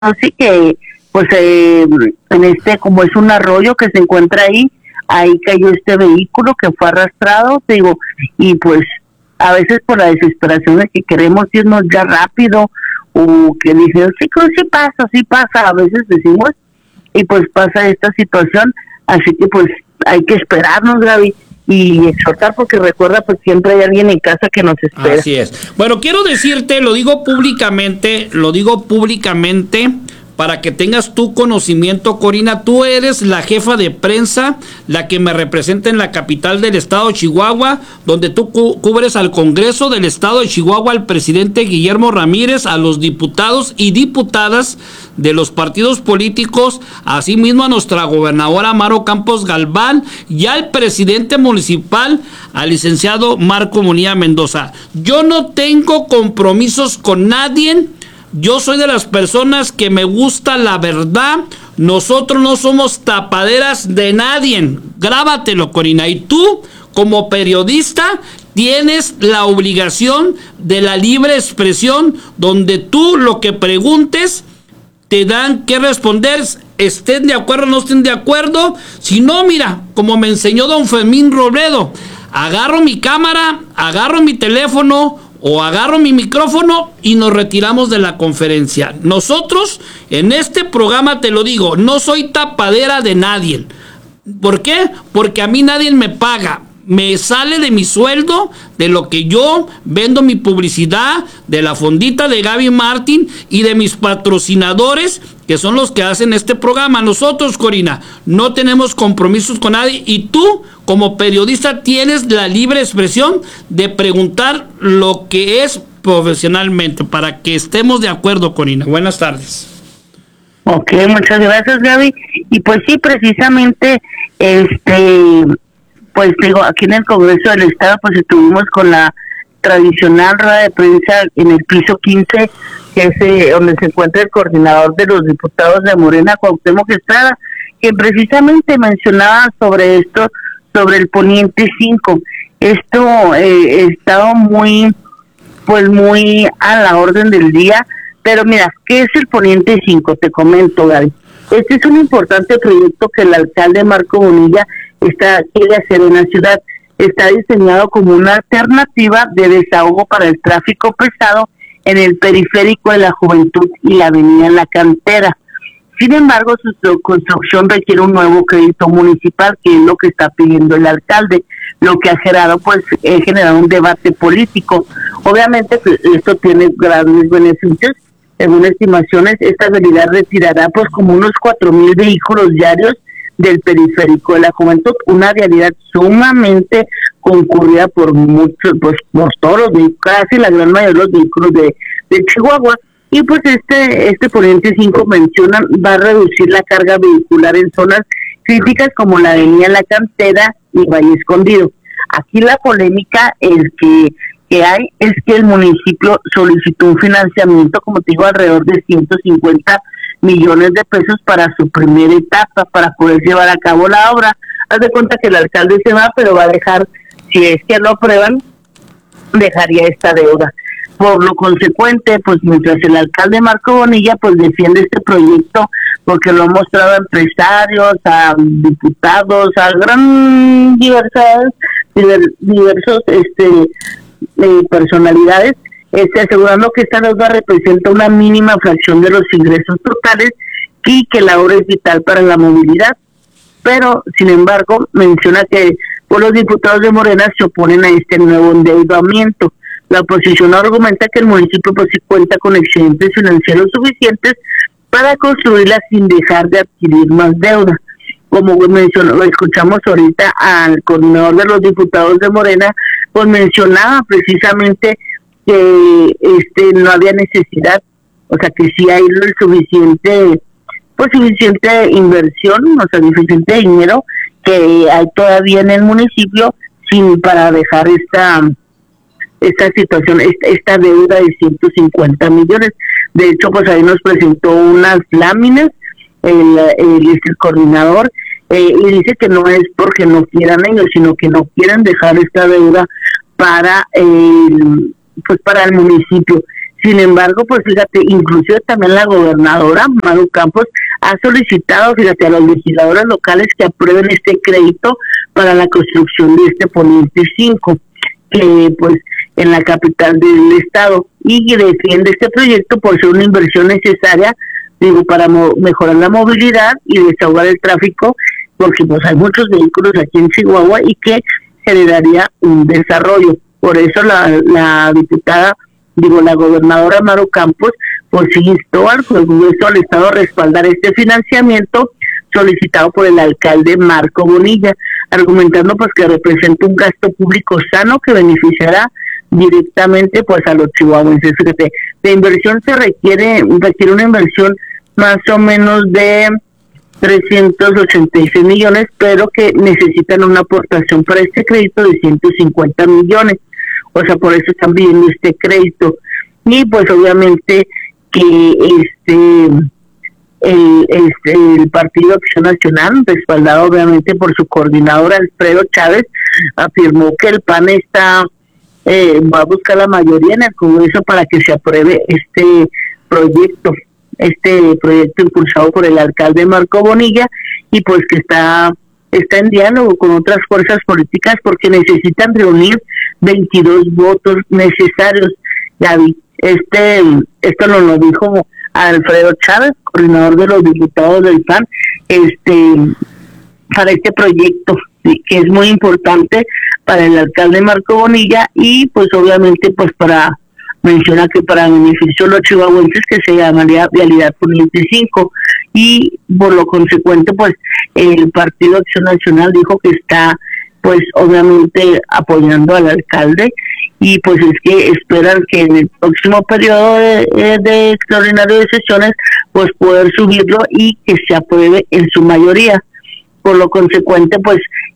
así que pues en como es un arroyo que se encuentra ahí cayó este vehículo que fue arrastrado, te digo, y pues a veces por la desesperación de que queremos irnos ya rápido, o que dicen, sí pasa, a veces decimos, y pues pasa esta situación, así que pues hay que esperarnos, Gaby, y exhortar, porque recuerda, pues siempre hay alguien en casa que nos espera. Así es. Bueno, quiero decirte, lo digo públicamente, para que tengas tu conocimiento, Corina. Tú eres la jefa de prensa, la que me representa en la capital del estado de Chihuahua, donde tú cubres al Congreso del estado de Chihuahua, al presidente Guillermo Ramírez, a los diputados y diputadas de los partidos políticos, asimismo a nuestra gobernadora Maro Campos Galván y al presidente municipal, al licenciado Marco Munilla Mendoza. Yo no tengo compromisos con nadie. Yo soy de las personas que me gusta la verdad. Nosotros no somos tapaderas de nadie. Grábatelo, Corina. Y tú, como periodista, tienes la obligación de la libre expresión, donde tú lo que preguntes te dan que responder, estén de acuerdo o no estén de acuerdo. Si no, mira, como me enseñó don Fermín Robledo, agarro mi cámara, agarro mi teléfono o agarro mi micrófono y nos retiramos de la conferencia. Nosotros, en este programa, te lo digo, no soy tapadera de nadie. ¿Por qué? Porque a mí nadie me paga. Me sale de mi sueldo, de lo que yo vendo mi publicidad, de la fondita de Gaby Martín y de mis patrocinadores, que son los que hacen este programa. Nosotros, Corina, no tenemos compromisos con nadie, y tú, como periodista, tienes la libre expresión de preguntar lo que es profesionalmente, para que estemos de acuerdo, Corina. Buenas tardes. Ok, muchas gracias, Gaby. Y pues sí, precisamente, pues digo, aquí en el Congreso del Estado, pues estuvimos con la tradicional rueda de prensa en el piso 15, que es donde se encuentra el coordinador de los diputados de Morena, Cuauhtémoc Estrada, que precisamente mencionaba sobre esto, sobre el Poniente 5. Esto estaba muy a la orden del día, pero mira, ¿qué es el Poniente 5? Te comento, Gaby. Este es un importante proyecto que el alcalde Marco Munilla quiere hacer en la ciudad. Está diseñado como una alternativa de desahogo para el tráfico pesado en el periférico de la Juventud y la avenida La Cantera. Sin embargo, su construcción requiere un nuevo crédito municipal, que es lo que está pidiendo el alcalde, lo que ha generado un debate político. Obviamente esto tiene grandes beneficios. Según estimaciones, esta avenida retirará como unos 4,000 vehículos diarios del periférico de la Juventud, una vialidad sumamente concurrida por muchos, por todos los vehículos, casi la gran mayoría de los vehículos de Chihuahua. Y pues este Poniente 5 va a reducir la carga vehicular en zonas críticas como la avenida La Cantera y Valle Escondido. Aquí la polémica que hay es que el municipio solicitó un financiamiento, como te digo, alrededor de 150 millones de pesos para su primera etapa, para poder llevar a cabo la obra. Haz de cuenta que el alcalde se va, pero va a dejar, si es que lo aprueban, dejaría esta deuda. Por lo consecuente, pues mientras el alcalde Marco Bonilla pues defiende este proyecto, porque lo ha mostrado a empresarios, a diputados, a diversos personalidades, asegurando que esta deuda representa una mínima fracción de los ingresos totales y que la obra es vital para la movilidad. Pero, sin embargo, menciona que los diputados de Morena se oponen a este nuevo endeudamiento. La oposición argumenta que el municipio pues sí cuenta con excedentes financieros suficientes para construirla sin dejar de adquirir más deuda. Como mencionó, lo escuchamos ahorita al coordinador de los diputados de Morena, pues mencionaba precisamente que no había necesidad, o sea que sí hay suficiente inversión, o sea, suficiente dinero que hay todavía en el municipio para dejar esta situación, esta deuda de 150 millones. De hecho, pues ahí nos presentó unas láminas el coordinador, y dice que no es porque no quieran ellos, sino que no quieren dejar esta deuda para el municipio. Sin embargo, pues fíjate, inclusive también la gobernadora Maru Campos ha solicitado, fíjate, a los legisladores locales que aprueben este crédito para la construcción de este Poniente 5, que pues en la capital del estado, y defiende este proyecto por ser una inversión necesaria, digo, para mejorar la movilidad y desahogar el tráfico, porque pues hay muchos vehículos aquí en Chihuahua y que generaría un desarrollo. Por eso la diputada, la gobernadora Maru Campos, pues instó al Congreso al Estado a respaldar este financiamiento solicitado por el alcalde Marco Bonilla, argumentando pues que representa un gasto público sano que beneficiará directamente pues a los chihuahuenses. Fíjate, la inversión requiere una inversión más o menos de 386 millones, pero que necesitan una aportación para este crédito de 150 millones. O sea, por eso están pidiendo este crédito. Y pues obviamente que el Partido Acción Nacional, respaldado obviamente por su coordinador Alfredo Chávez, afirmó que el PAN va a buscar la mayoría en el Congreso para que se apruebe este proyecto impulsado por el alcalde Marco Bonilla, y pues que está en diálogo con otras fuerzas políticas porque necesitan reunir 22 votos necesarios. Gaby, esto lo dijo Alfredo Chávez, coordinador de los diputados del PAN, para este proyecto, ¿sí?, que es muy importante para el alcalde Marco Bonilla, y pues obviamente pues menciona que para beneficio de los chihuahuenses, que se llamaría Vialidad Poniente 5, y por lo consecuente pues el Partido Acción Nacional dijo que está pues obviamente apoyando al alcalde, y pues es que esperan que en el próximo periodo de extraordinario de sesiones pues poder subirlo y que se apruebe en su mayoría. Por lo consecuente pues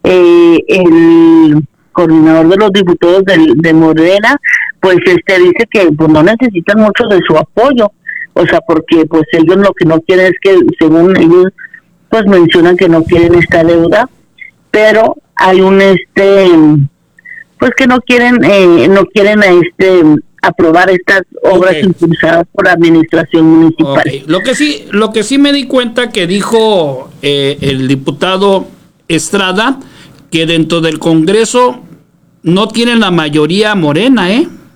el coordinador de los diputados de Morena pues dice que pues no necesitan mucho de su apoyo, o sea, porque pues ellos lo que no quieren es que, según ellos pues mencionan que no quieren esta deuda, pero hay pues que no quieren aprobar estas obras impulsadas por la administración municipal. Okay. Lo que sí me di cuenta que dijo el diputado Estrada, que dentro del Congreso no tienen la mayoría Morena,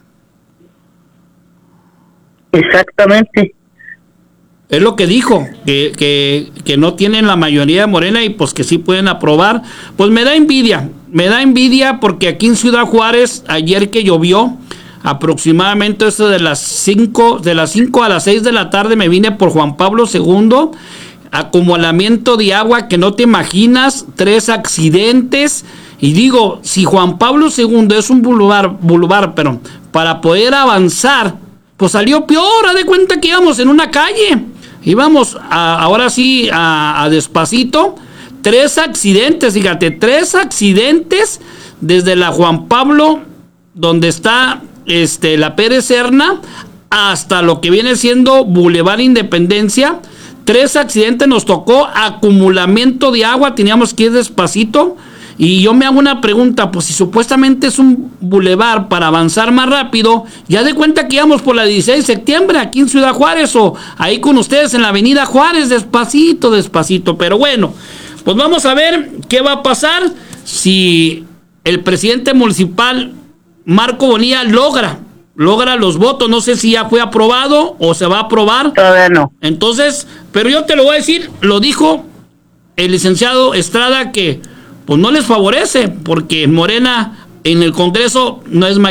Exactamente. Es lo que dijo, que no tienen la mayoría Morena y pues que sí pueden aprobar. Pues me da envidia porque aquí en Ciudad Juárez, ayer que llovió, aproximadamente esto de las 5 a las 6 de la tarde, me vine por Juan Pablo II, acumulamiento de agua que no te imaginas, 3 accidentes, y digo, si Juan Pablo II es un boulevard, pero para poder avanzar, pues salió peor. Haz de cuenta que íbamos en una calle, íbamos ahora sí a despacito. 3 accidentes, fíjate, 3 accidentes desde la Juan Pablo, donde está la Pérez Serna, hasta lo que viene siendo Boulevard Independencia. 3 accidentes nos tocó, acumulamiento de agua, teníamos que ir despacito. Y yo me hago una pregunta, pues si supuestamente es un bulevar para avanzar más rápido, ya de cuenta que íbamos por la 16 de septiembre aquí en Ciudad Juárez, o ahí con ustedes en la avenida Juárez, despacito, pero bueno, pues vamos a ver qué va a pasar si el presidente municipal Marco Bonilla logra los votos. No sé si ya fue aprobado o se va a aprobar. Todavía no. Entonces, pero yo te lo voy a decir, lo dijo el licenciado Estrada, que pues no les favorece, porque Morena en el Congreso no es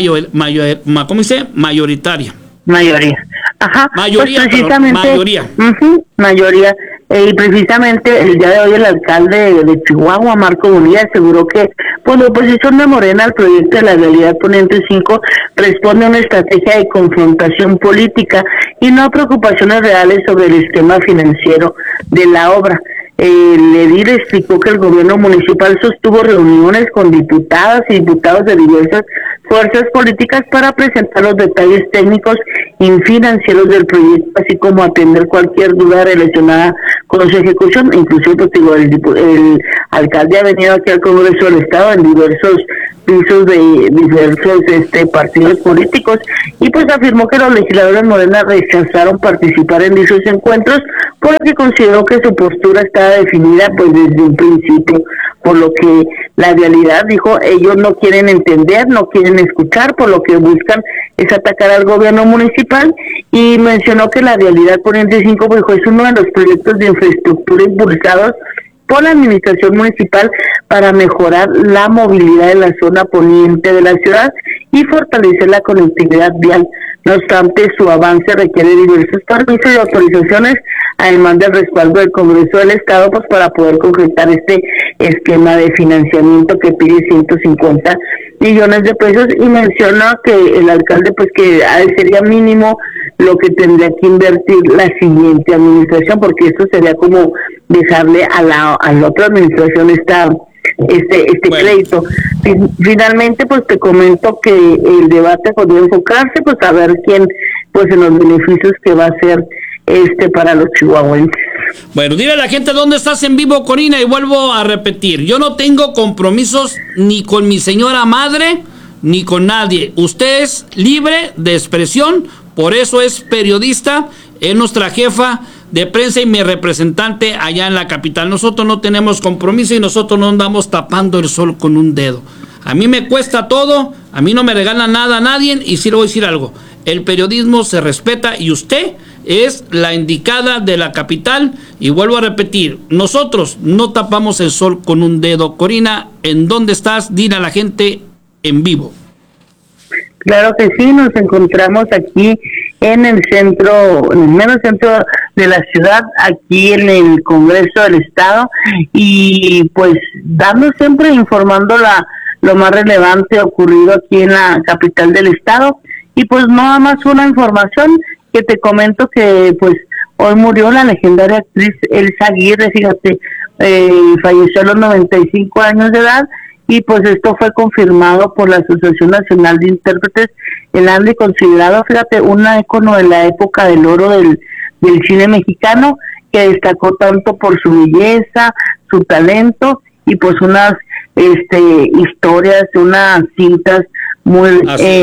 mayoritaria. Mayoría. Ajá. Mayoría, pues precisamente, mayoría. Y precisamente el día de hoy el alcalde de Chihuahua, Marco Bonilla, aseguró que pues la oposición de Morena al proyecto de la Vialidad Poniente 5 responde a una estrategia de confrontación política y no a preocupaciones reales sobre el esquema financiero de la obra. El edil explicó que el gobierno municipal sostuvo reuniones con diputadas y diputados de diversas fuerzas políticas para presentar los detalles técnicos y financieros del proyecto, así como atender cualquier duda relacionada con su ejecución. Inclusive, pues, digo, el alcalde ha venido aquí al Congreso del Estado en diversos pisos de diversos partidos políticos, y pues afirmó que los legisladores Morena rechazaron participar en dichos encuentros, por lo que consideró que su postura estaba definida pues desde un principio, por lo que la realidad, dijo, ellos no quieren entender, no quieren escuchar, por lo que buscan es atacar al gobierno municipal, y mencionó que la realidad Poniente 5 pues, es uno de los proyectos de infraestructura impulsados por la administración municipal para mejorar la movilidad de la zona poniente de la ciudad y fortalecer la conectividad vial. No obstante, su avance requiere diversos permisos y autorizaciones, además del respaldo del Congreso del Estado, pues para poder concretar este esquema de financiamiento que pide 150 millones de pesos, y menciona que el alcalde pues que sería mínimo lo que tendría que invertir la siguiente administración, porque esto sería como dejarle a la otra administración este bueno, crédito. Finalmente, pues te comento que el debate podría enfocarse pues a ver quién pues en los beneficios que va a hacer para los chihuahuenses. Bueno, dile a la gente dónde estás en vivo, Corina, y vuelvo a repetir, yo no tengo compromisos ni con mi señora madre ni con nadie. Usted es libre de expresión, por eso es periodista, es nuestra jefa de prensa y mi representante allá en la capital. Nosotros no tenemos compromiso y nosotros no andamos tapando el sol con un dedo. A mí me cuesta todo, a mí no me regala nada a nadie, y sí le voy a decir algo, el periodismo se respeta y usted es la indicada de la capital, y vuelvo a repetir, nosotros no tapamos el sol con un dedo. Corina, ¿en dónde estás? Dile a la gente en vivo. Claro que sí, nos encontramos aquí en el centro, en el mero centro de la ciudad, aquí en el Congreso del Estado, y pues dando siempre, informando lo más relevante ocurrido aquí en la capital del Estado. Y pues nada más una información que te comento, que pues hoy murió la legendaria actriz Elsa Aguirre, fíjate, falleció a los 95 años de edad, y pues esto fue confirmado por la Asociación Nacional de Intérpretes, el ANDI, considerado, fíjate, una ícono de la época del oro del cine mexicano, que destacó tanto por su belleza, su talento, y pues unas historias, unas cintas muy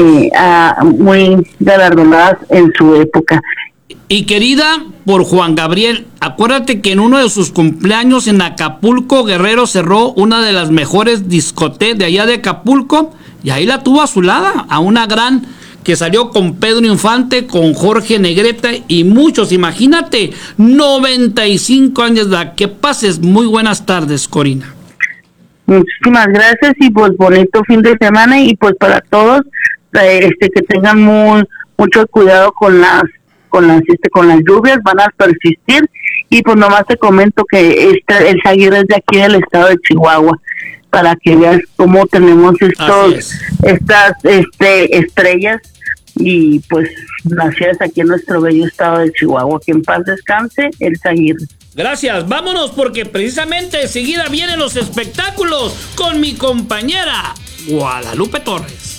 galardonadas en su época. Y querida por Juan Gabriel, acuérdate que en uno de sus cumpleaños en Acapulco, Guerrero cerró una de las mejores discotecas de allá de Acapulco, y ahí la tuvo a su lado, a una gran que salió con Pedro Infante, con Jorge Negrete y muchos. Imagínate, 95 años de edad. Que pases muy buenas tardes, Corina. Muchísimas gracias, y pues bonito fin de semana, y pues para todos que tengan mucho cuidado con las lluvias, van a persistir, y pues nomás te comento que el Aguirre es de aquí del estado de Chihuahua, para que veas cómo tenemos estas estrellas, y pues nacidas aquí en nuestro bello estado de Chihuahua. Que en paz descanse el Aguirre. Gracias, vámonos, porque precisamente enseguida vienen los espectáculos con mi compañera Guadalupe Torres.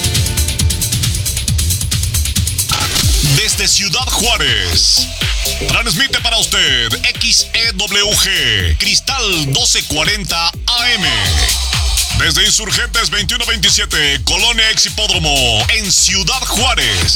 Desde Ciudad Juárez, transmite para usted XEWG Cristal 1240 AM. Desde Insurgentes 2127, Colonia Ex Hipódromo, en Ciudad Juárez.